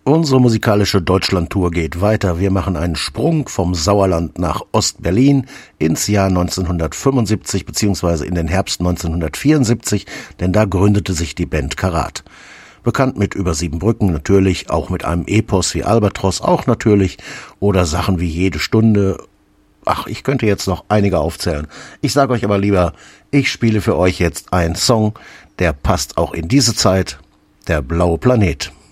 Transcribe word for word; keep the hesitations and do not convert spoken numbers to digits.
Unsere musikalische Deutschlandtour geht weiter. Wir machen einen Sprung vom Sauerland nach Ost-Berlin ins Jahr neunzehnhundertfünfundsiebzig beziehungsweise in den Herbst neunzehnhundertvierundsiebzig, denn da gründete sich die Band Karat. Bekannt mit Über sieben Brücken natürlich, auch mit einem Epos wie Albatros auch natürlich oder Sachen wie Jede Stunde. Ach, ich könnte jetzt noch einige aufzählen. Ich sage euch aber lieber, ich spiele für euch jetzt einen Song, der passt auch in diese Zeit, Der blaue Planet.